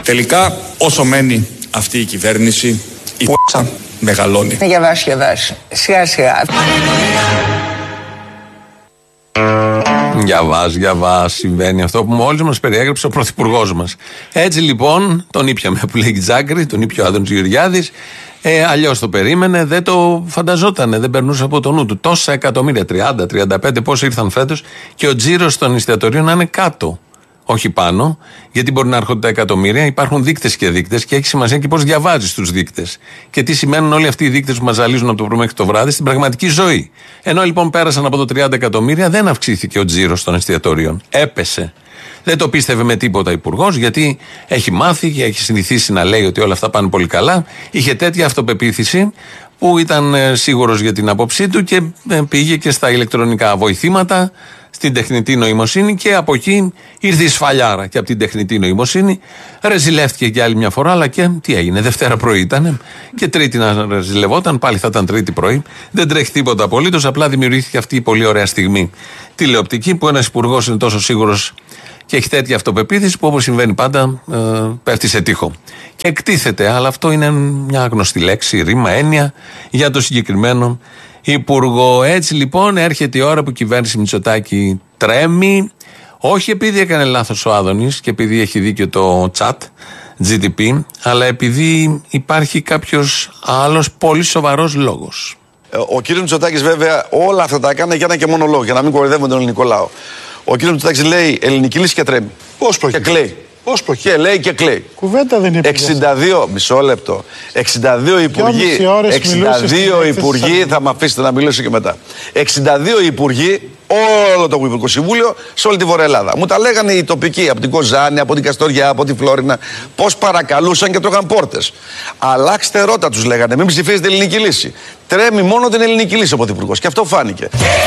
Τελικά, όσο μένει αυτή η κυβέρνηση, η π***α μεγαλώνει. Διαβάσει. Σιγά. Διαβάς, συμβαίνει αυτό που μόλις μας περιέγραψε ο πρωθυπουργός μας. Έτσι λοιπόν τον ήπιαμε που λέγει Τζάκρη, τον ήπια ο Άδωνης Γεωργιάδης. Αλλιώς το περίμενε, δεν το φανταζότανε, δεν περνούσε από το νου του. Τόσα εκατομμύρια, 30-35 πόσοι ήρθαν φέτος, και ο τζίρος των εστιατορίων να είναι κάτω. Όχι πάνω, γιατί μπορεί να έρχονται τα εκατομμύρια. Υπάρχουν δείκτες και δείκτες και έχει σημασία και πώς διαβάζεις τους δείκτες. Και τι σημαίνουν όλοι αυτοί οι δείκτες που μας ζαλίζουν από το πρωί μέχρι το βράδυ στην πραγματική ζωή. Ενώ λοιπόν πέρασαν από το 30 εκατομμύρια, δεν αυξήθηκε ο τζίρος των εστιατορίων. Έπεσε. Δεν το πίστευε με τίποτα ο Υπουργός, γιατί έχει μάθει και έχει συνηθίσει να λέει ότι όλα αυτά πάνε πολύ καλά. Είχε τέτοια αυτοπεποίθηση που ήταν σίγουρος για την άποψή του και πήγε και στα ηλεκτρονικά βοηθήματα, στην τεχνητή νοημοσύνη, και από εκεί ήρθε η σφαλιάρα και από την τεχνητή νοημοσύνη. Ρεζιλεύτηκε και άλλη μια φορά, αλλά και τι έγινε, Δευτέρα πρωί ήταν και Τρίτη να ρεζιλευόταν, πάλι θα ήταν Τρίτη πρωί. Δεν τρέχει τίποτα απολύτως, απλά δημιουργήθηκε αυτή η πολύ ωραία στιγμή τηλεοπτική που ένας υπουργός είναι τόσο σίγουρος και έχει τέτοια αυτοπεποίθηση που, όπως συμβαίνει πάντα, πέφτει σε τοίχο. Και εκτίθεται, αλλά αυτό είναι μια γνωστή λέξη, ρήμα, έννοια για το συγκεκριμένο υπουργό. Έτσι λοιπόν έρχεται η ώρα που η κυβέρνηση Μητσοτάκη τρέμει, όχι επειδή έκανε λάθος ο Άδωνης και επειδή έχει δίκιο το chat GDP, αλλά επειδή υπάρχει κάποιος άλλος πολύ σοβαρός λόγος. Ο κύριος Μητσοτάκης βέβαια όλα αυτά τα έκανε για ένα και μόνο λόγο, για να μην κοροϊδεύουμε τον ελληνικό λαό. Ο κύριος Μητσοτάκης λέει ελληνική λύση και τρέμει. Πώς προχεί. Και κλαίει. Πώς προχεί. Και λέει και κλαίει. Κουβέντα δεν είπε. 62, μισό λεπτό. 62 υπουργοί. 62 υπουργοί, θα με αφήσετε να μιλήσω και μετά. 62 υπουργοί, όλο το Υπουργικό Συμβούλιο, σε όλη τη Βορεια Ελλάδα. Μου τα λέγανε οι τοπικοί, από την Κοζάνη, από την Καστοριά, από τη Φλόρινα, πώς παρακαλούσαν και τρώγαν πόρτες. Αλλάξτε ρότα, τους λέγανε. Μην ψηφίζετε ελληνική λύση. Τρέμει μόνο την ελληνική λύση ο Πρωθυπουργός. Και αυτό φάνηκε.